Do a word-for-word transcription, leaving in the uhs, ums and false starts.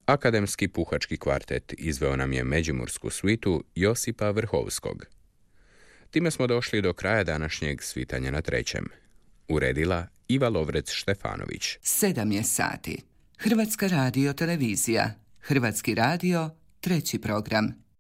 Akademski puhački kvartet izveo nam je međimursku svitu Josipa Vrhovskog. Time smo došli do kraja današnjeg Svitanja na trećem. Uredila Iva Lovrec-Štefanović. Sedam je sati. Hrvatska radio televizija. Hrvatski radio, treći program.